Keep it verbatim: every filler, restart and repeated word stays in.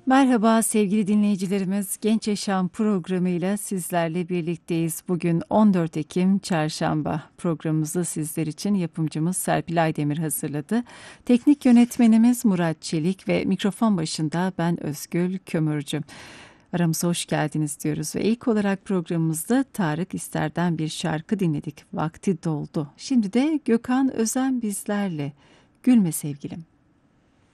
Merhaba sevgili dinleyicilerimiz, Genç Yaşam programıyla sizlerle birlikteyiz. Bugün on dört Ekim Çarşamba. Programımızı sizler için yapımcımız Serpil Aydemir hazırladı. Teknik yönetmenimiz Murat Çelik ve mikrofon başında ben Özgül Kömürcü. Aramıza hoş geldiniz diyoruz ve ilk olarak programımızda Tarık İster'den bir şarkı dinledik. Vakti doldu. Şimdi de Gökhan Özen bizlerle. Gülme sevgilim.